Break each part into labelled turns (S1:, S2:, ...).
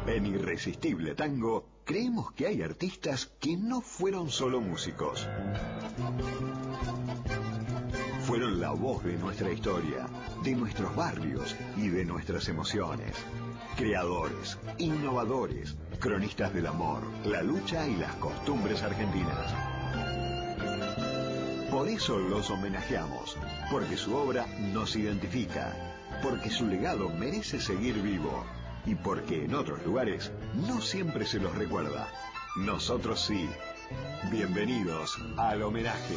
S1: En Irresistible Tango, creemos que hay artistas que no fueron solo músicos. Fueron la voz de nuestra historia, de nuestros barrios y de nuestras emociones. Creadores, innovadores, cronistas del amor, la lucha y las costumbres argentinas. Por eso los homenajeamos, porque su obra nos identifica, porque su legado merece seguir vivo y porque en otros lugares no siempre se los recuerda. Nosotros sí. Bienvenidos al homenaje.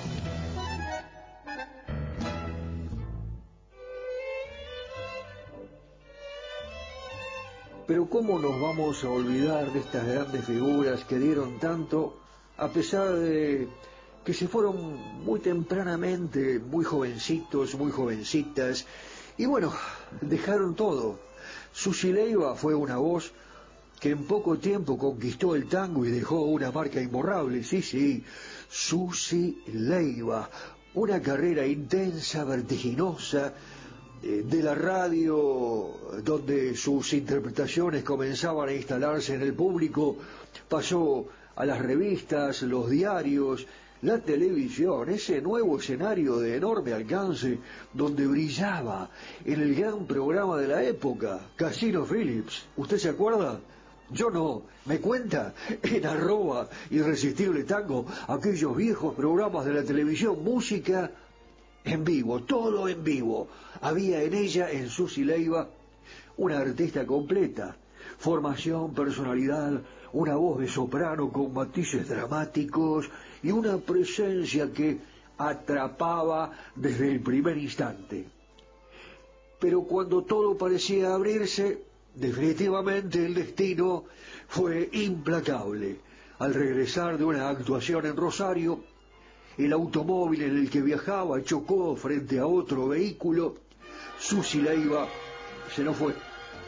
S2: Pero ¿cómo nos vamos a olvidar de estas grandes figuras que dieron tanto, a pesar de que se fueron muy tempranamente, muy jovencitos, muy jovencitas, y bueno, dejaron todo? Susy Leiva fue una voz que en poco tiempo conquistó el tango y dejó una marca imborrable. Sí, Susy Leiva, una carrera intensa, vertiginosa, de la radio, donde sus interpretaciones comenzaban a instalarse en el público, pasó a las revistas, los diarios, la televisión, ese nuevo escenario de enorme alcance, donde brillaba en el gran programa de la época, Casino Phillips. ¿Usted se acuerda? Yo no. ¿Me cuenta? En @Irresistible Tango, aquellos viejos programas de la televisión, música en vivo, todo en vivo. Había en ella, en Susy Leiva, una artista completa. Formación, personalidad, una voz de soprano con matices dramáticos y una presencia que atrapaba desde el primer instante. Pero cuando todo parecía abrirse, definitivamente el destino fue implacable. Al regresar de una actuación en Rosario, el automóvil en el que viajaba chocó frente a otro vehículo. Susy Leiva se nos fue.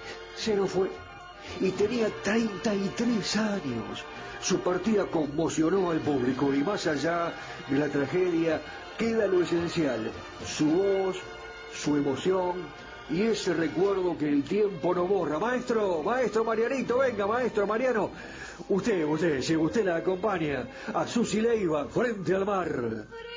S2: Y tenía 33 años. Su partida conmocionó al público y más allá de la tragedia queda lo esencial: su voz, su emoción y ese recuerdo que el tiempo no borra. Maestro Marianito, venga, maestro Mariano. Usted la acompaña a Susy Leiva, Frente al Mar.